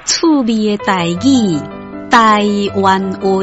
趣味的台语，台湾话。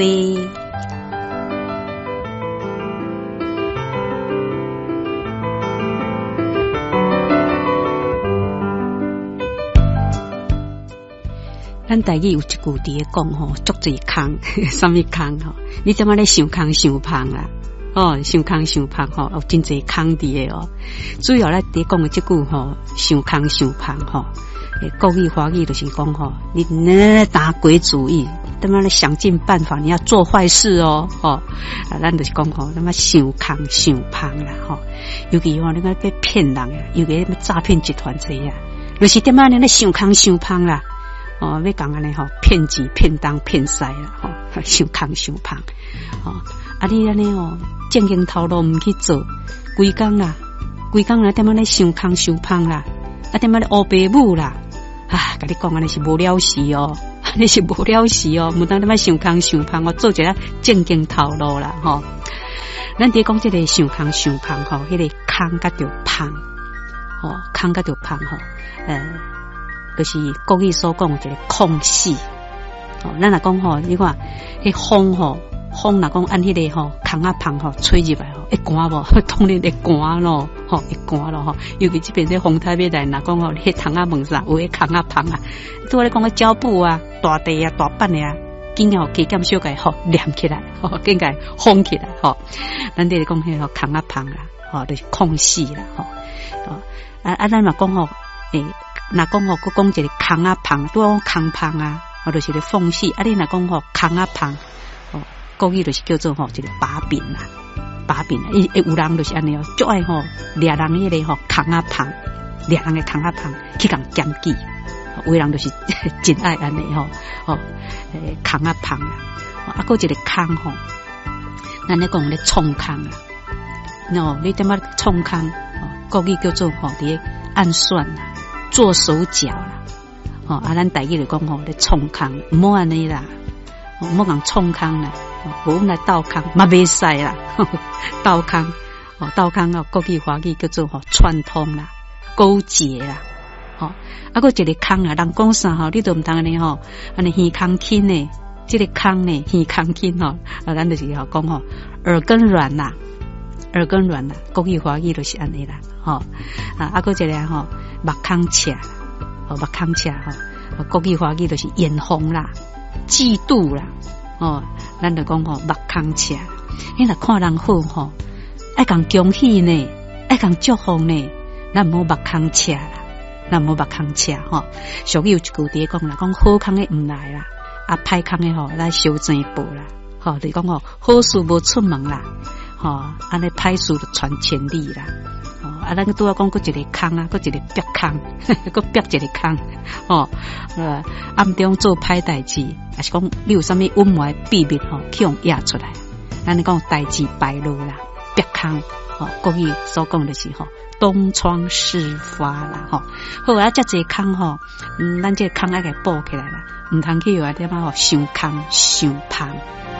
咱台语有一句伫咧讲吼，足侪空，什么空吼？你怎么咧想空想胖啦？哦，想空想胖吼，有真侪空伫诶哦。主要咧伫讲诶即句吼，想空想胖吼，国语华语就是讲吼，你打鬼主意，他妈咧想尽办法，你要做坏事哦，哦，咱就是讲吼，他妈想空想胖啦吼，尤其吼你讲被骗人啊，尤其诈骗集团这样，就是点啊，你咧想空想胖啦。哦，要讲安尼吼，骗钱、骗东、骗西啦，吼，想空想胖，哦，啊你安尼哦，正经头路唔去做，规工啦，点仔咧想空想胖啦，啊点仔咧乌白母啦，啊，甲你讲安尼是无了事哦，你是无了事哦，唔当点仔想空想胖哦，做一个正经头路啦，吼，咱伫讲这个想空想胖吼，迄个空甲着胖，哦，空甲着胖吼，就是国语所讲的一个空隙，哦，咱若讲吼，你看，迄风吼，风若讲按迄个吼，空啊胖吼，吹入来吼，会寒无？当然会寒咯，吼，会寒咯吼。尤其这边这风台要来，若讲吼，迄窗啊门上有迄空啊胖啊，拄咧讲个胶布啊、大地啊、大板的啊，紧要加减小个吼，连起来，吼，紧个封起来，吼。咱这里讲迄个空啊胖啦，吼，就是空隙啦，吼，哦，咱若讲吼，若讲吼，佮讲一个空啊胖，拄讲空胖啊，或者是个缝隙。啊，你若讲吼空啊胖，哦，国语就是叫做吼一个把柄啦，把柄啦。有人就是安尼哦，足爱吼掠人迄个吼空啊胖，掠人个空啊胖去共检举。有人就是真爱安尼吼，哦，空啊胖啦，啊，佮一个空吼，咱咧讲咧创空啦，喏，你点仔创空？哦，国语叫做吼伫暗算啦。做手脚啦，哦，啊，咱台语就讲吼，咧创空，唔好安尼啦，唔好讲创空啦，无来倒空，嘛袂使啦，倒空，哦，倒空哦，国语华语叫做吼串通啦，勾结啦，哦，啊，个一个空啊，人讲啥吼，你都唔通安尼吼，安尼耳空轻呢，这个空呢，耳空轻吼，啊，咱就是吼讲吼，耳根软啦，耳根软啦，国语华语就是安尼啦，吼，啊，个一个吼。目空赤，哦，目空赤吼，国语华语就是眼红啦、嫉妒啦，哦，咱就讲吼目空赤，你若看人好吼，爱共恭喜呢，爱共祝福呢，咱唔好目空赤啦，咱唔好目空赤吼。俗语有一句伫讲啦，讲好空的唔来啦，啊歹空的吼来修正步啦，吼，就是讲吼好事无出门啦，吼，安尼歹事就传千里啦。啊，咱拄仔讲佫一个空啊，佫一个逼空，佫逼一个空，哦，暗中做歹代志，还是讲你有啥物隐瞒秘密吼，去用压出来，咱讲代志败露啦，逼空，哦，国语所讲的是吼东窗事发啦，吼，好啊，遮济空吼，咱这空爱给补起来啦，唔通去有啊点啊吼想空想胖。